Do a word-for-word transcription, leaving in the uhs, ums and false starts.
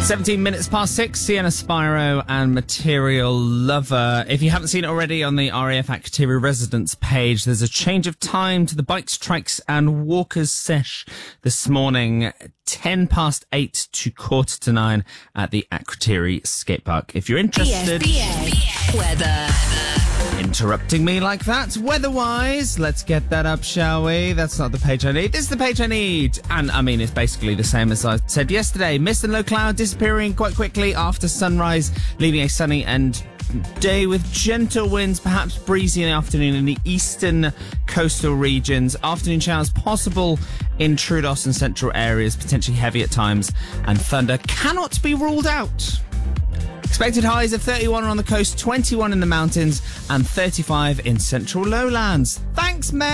seventeen minutes past six, Sienna Spyro and Material Lover. If you haven't seen it already on the R A F Akrotiri residence page, there's a change of time to the bikes, trikes and walkers sesh this morning, ten past eight to quarter to nine at the Akrotiri skate park. If you're interested... B F, B F, weather. Interrupting me like that, weather-wise. Let's get that up, shall we? That's not the page I need. This is the page I need. And, I mean, it's basically the same as I said yesterday. Mist and low cloud disappearing quite quickly after sunrise, leaving a sunny and day with gentle winds, perhaps breezy in the afternoon in the eastern coastal regions. Afternoon showers possible in Troodos and central areas, potentially heavy at times, and thunder cannot be ruled out. Expected highs of thirty-one on the coast, twenty-one in the mountains, and thirty-five in central lowlands. Thanks, Mel.